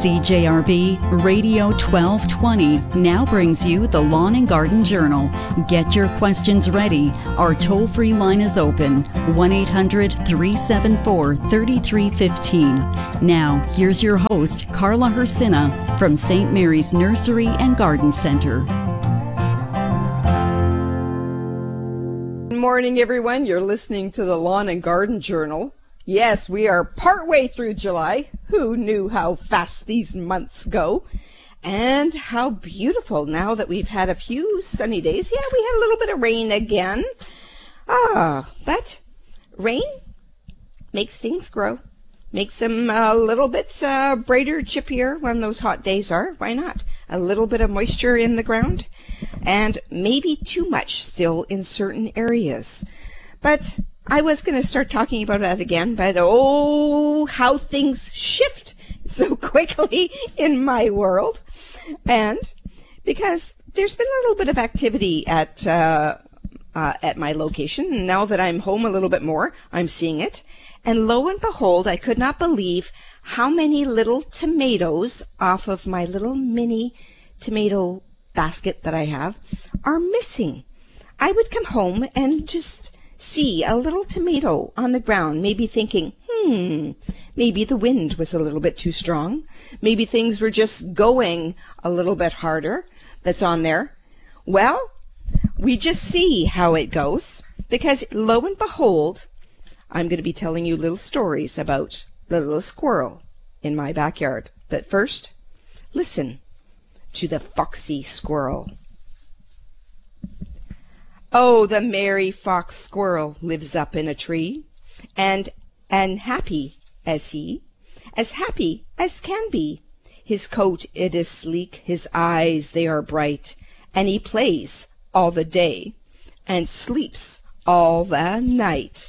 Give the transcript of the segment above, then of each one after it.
CJRB Radio 1220 now brings you the Lawn and Garden Journal. Get your questions ready. Our toll-free line is open, 1-800-374-3315. Now, here's your host, Carla Hersina from St. Mary's Nursery and Garden Center. Good morning, everyone. You're listening to the Lawn and Garden Journal. Yes, we are partway through July. Who knew how fast these months go? And how beautiful now that we've had a few sunny days. Yeah, we had a little bit of rain again. But rain makes things grow. Makes them a little bit brighter, chippier when those hot days are. Why not? A little bit of moisture in the ground. And maybe too much still in certain areas. But I was going to start talking about that again, but oh, how things shift so quickly in my world. And because there's been a little bit of activity at my location, and now that I'm home a little bit more, I'm seeing it. And lo and behold, I could not believe how many little tomatoes off of my little mini tomato basket that I have are missing. I would come home and just see a little tomato on the ground, maybe thinking, maybe the wind was a little bit too strong. Maybe things were just going a little bit harder that's on there. Well, we just see how it goes, because lo and behold, I'm going to be telling you little stories about the little squirrel in my backyard. But first, listen to the foxy squirrel. Oh, the merry fox squirrel lives up in a tree, and happy as happy as can be. His coat it is sleek, his eyes they are bright, and he plays all the day, and sleeps all the night.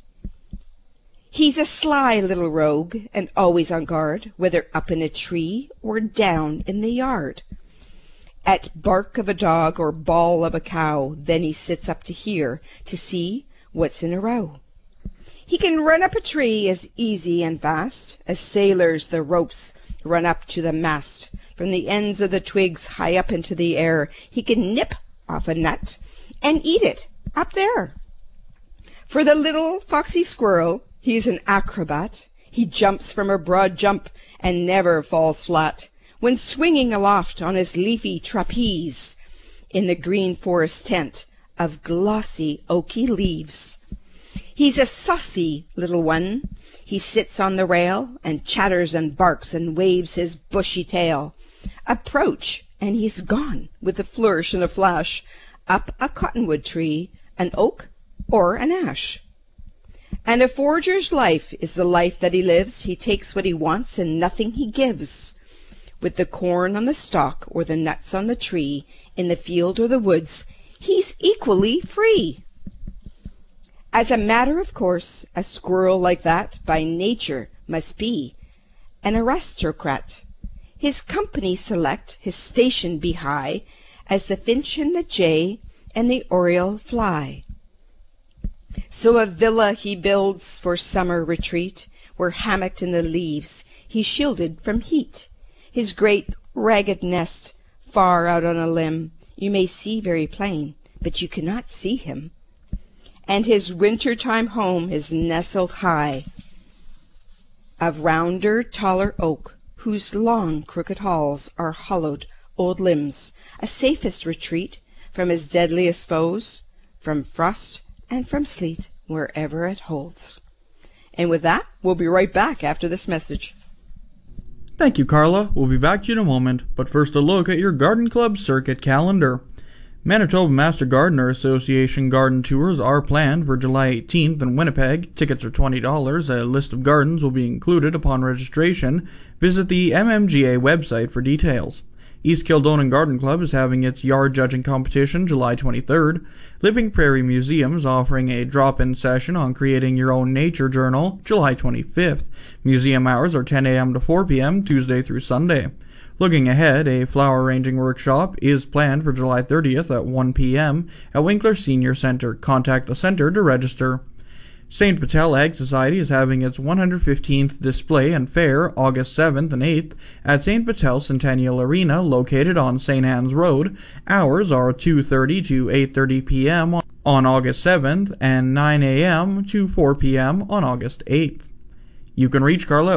He's a sly little rogue, and always on guard, whether up in a tree or down in the yard. At bark of a dog or bawl of a cow, then he sits up to hear, to see what's in a row. He can run up a tree as easy and fast as sailors the ropes run up to the mast. From the ends of the twigs high up into the air, he can nip off a nut and eat it up there. For the little foxy squirrel, he's an acrobat. He jumps from a broad jump and never falls flat. When swinging aloft on his leafy trapeze in the green forest tent of glossy oaky leaves. He's a saucy little one. He sits on the rail and chatters and barks and waves his bushy tail. Approach, and he's gone with a flourish and a flash, up a cottonwood tree, an oak, or an ash. And a forager's life is the life that he lives. He takes what he wants and nothing he gives. With the corn on the stalk or the nuts on the tree, in the field or the woods, he's equally free. As a matter of course, a squirrel like that by nature must be an aristocrat. His company select, his station be high, as the finch and the jay and the oriole fly. So a villa he builds for summer retreat, where hammocked in the leaves he's shielded from heat. His great ragged nest, far out on a limb, you may see very plain, but you cannot see him. And his winter-time home is nestled high of rounder, taller oak, whose long, crooked halls are hollowed old limbs, a safest retreat from his deadliest foes, from frost and from sleet, wherever it holds. And with that, we'll be right back after this message. Thank you, Carla. We'll be back to you in a moment, but first a look at your Garden Club Circuit calendar. Manitoba Master Gardener Association garden tours are planned for July 18th in Winnipeg. Tickets are $20. A list of gardens will be included upon registration. Visit the MMGA website for details. East Kildonan Garden Club is having its yard judging competition July 23rd. Living Prairie Museum is offering a drop-in session on creating your own nature journal July 25th. Museum hours are 10 a.m. to 4 p.m. Tuesday through Sunday. Looking ahead, a flower arranging workshop is planned for July 30th at 1 p.m. at Winkler Senior Center. Contact the center to register. St. Patel Ag Society is having its 115th display and fair August 7th and 8th at St. Patel Centennial Arena located on St. Anne's Road. Hours are 2:30 to 8:30 p.m. on August 7th and 9 a.m. to 4 p.m. on August 8th. You can reach Carla at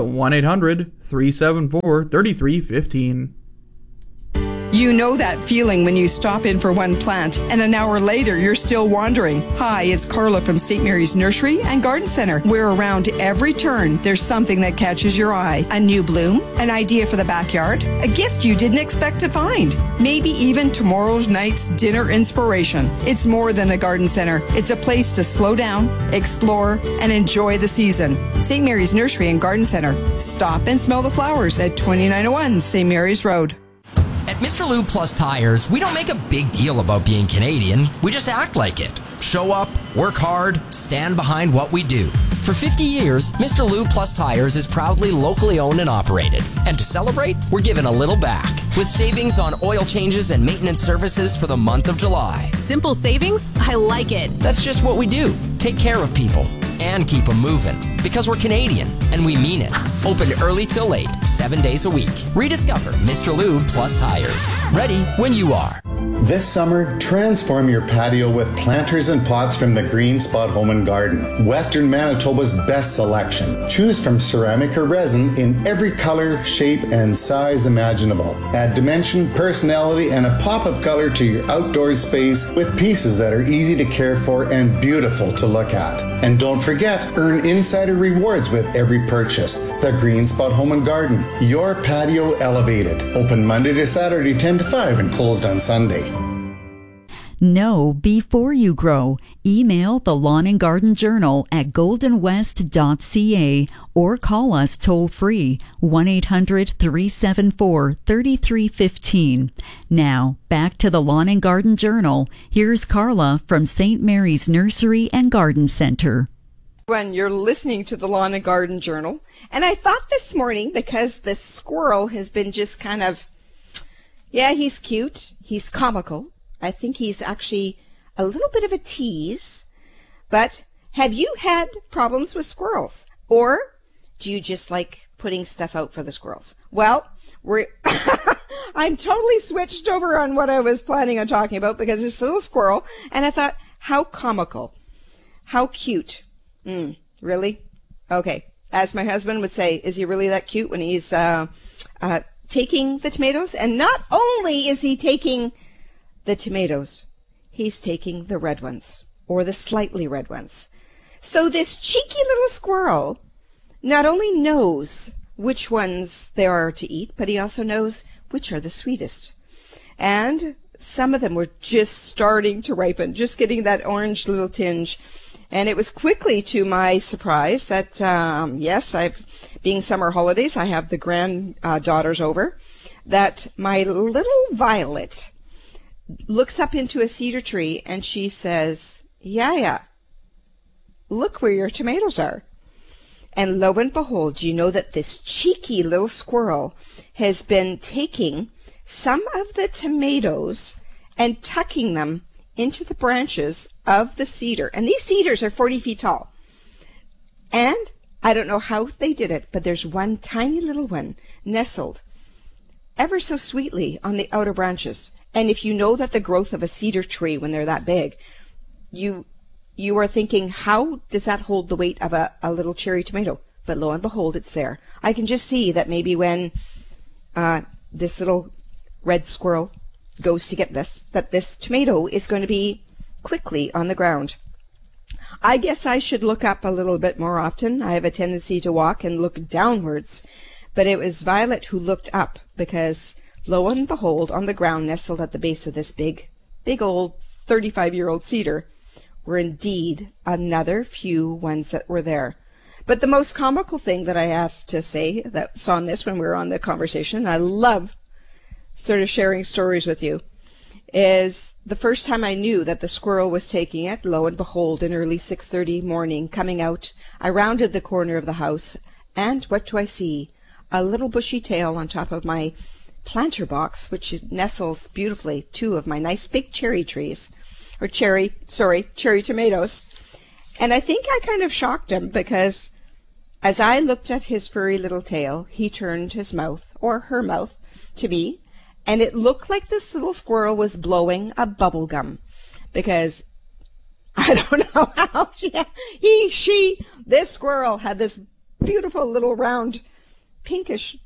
1-800-374-3315. You know that feeling when you stop in for one plant and an hour later you're still wandering. Hi, it's Carla from St. Mary's Nursery and Garden Center, where around every turn there's something that catches your eye. A new bloom, an idea for the backyard, a gift you didn't expect to find, maybe even tomorrow's night's dinner inspiration. It's more than a garden center. It's a place to slow down, explore, and enjoy the season. St. Mary's Nursery and Garden Center. Stop and smell the flowers at 2901 St. Mary's Road. At Mr. Lube Plus Tires, we don't make a big deal about being Canadian. We just act like it. Show up, work hard, stand behind what we do. For 50 years, Mr. Lube Plus Tires is proudly locally owned and operated. And to celebrate, we're giving a little back with savings on oil changes and maintenance services for the month of July. Simple savings? I like it. That's just what we do. Take care of people and keep them moving. Because we're Canadian, and we mean it. Open early till late, 7 days a week. Rediscover Mr. Lube Plus Tires. Ready when you are. This summer, transform your patio with planters and pots from the Green Spot Home and Garden, Western Manitoba's best selection. Choose from ceramic or resin in every color, shape, and size imaginable. Add dimension, personality, and a pop of color to your outdoor space with pieces that are easy to care for and beautiful to look at. And don't forget, earn insider rewards with every purchase. The Green Spot Home and Garden, your patio elevated. Open Monday to Saturday 10 to 5 and closed on Sunday. Know before you grow. Email the Lawn and Garden Journal at goldenwest.ca or call us toll free 1-800-374-3315. Now, back to the Lawn and Garden Journal. Here's Carla from St. Mary's Nursery and Garden Center. When you're listening to the Lawn and Garden Journal, and I thought this morning, because this squirrel has been just kind of, yeah, he's cute, he's comical. I think he's actually a little bit of a tease. But have you had problems with squirrels? Or do you just like putting stuff out for the squirrels? Well, I'm totally switched over on what I was planning on talking about, because it's a little squirrel, and I thought, how comical, how cute. Really? Okay. As my husband would say, is he really that cute when he's taking the tomatoes? And not only is he taking the tomatoes, he's taking the red ones, or the slightly red ones. So this cheeky little squirrel not only knows which ones there are to eat, but he also knows which are the sweetest. And some of them were just starting to ripen, just getting that orange little tinge. And it was quickly to my surprise that, yes, being summer holidays, I have the granddaughters over, that my little Violet looks up into a cedar tree and she says, Yaya, look where your tomatoes are. And lo and behold, you know that this cheeky little squirrel has been taking some of the tomatoes and tucking them into the branches of the cedar. And these cedars are 40 feet tall. And I don't know how they did it, but there's one tiny little one nestled ever so sweetly on the outer branches. And if you know that the growth of a cedar tree when they're that big, you are thinking, how does that hold the weight of a little cherry tomato? But lo and behold, it's there. I can just see that maybe when this little red squirrel goes to get this, that this tomato is going to be quickly on the ground. I guess I should look up a little bit more often. I have a tendency to walk and look downwards. But it was Violet who looked up, because lo and behold, on the ground nestled at the base of this big old 35-year-old cedar were indeed another few ones that were there. But the most comical thing that I have to say that saw on this when we were on the conversation, I love sort of sharing stories with you, is the first time I knew that the squirrel was taking it, lo and behold, in early 6:30 morning, coming out, I rounded the corner of the house, and what do I see? A little bushy tail on top of my planter box, which nestles beautifully two of my nice big cherry trees, or cherry tomatoes. And I think I kind of shocked him because as I looked at his furry little tail, he turned his mouth, or her mouth, to me, and it looked like this little squirrel was blowing a bubble gum, because I don't know how this squirrel had this beautiful little round pinkish